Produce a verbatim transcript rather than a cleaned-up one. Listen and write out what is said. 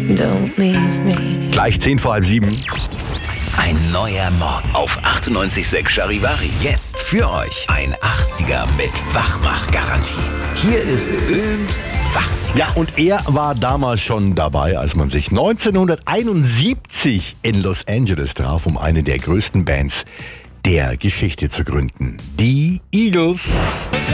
Don't leave me. Gleich zehn vor halb sieben. Ein neuer Morgen auf achtundneunzig Komma sechs Charivari. Jetzt für euch ein achtziger mit Wachmach-Garantie. Hier ist Öms Wachziger. Ja, und er war damals schon dabei, als man sich neunzehnhunderteinundsiebzig in Los Angeles traf, um eine der größten Bands der Geschichte zu gründen. Die Eagles.